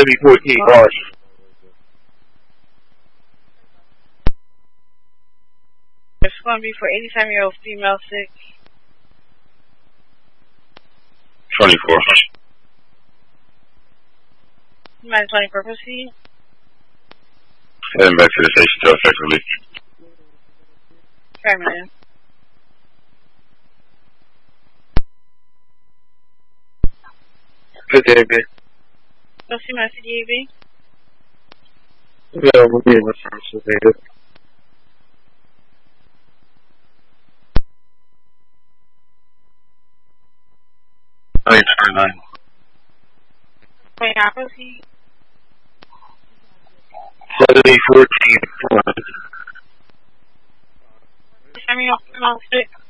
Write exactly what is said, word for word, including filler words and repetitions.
seventy fourteen bars. It's going to be for eighty-seven-year-old female sick. twenty-four. nine twenty-four, proceed. Heading back to the station to effectively. Affirmative. Good day, man. What's your message, E B? Yeah, we'll be in the service later. nine twenty-nine. Wait, now proceed. seventy fourteen. Seven-year-old female sick.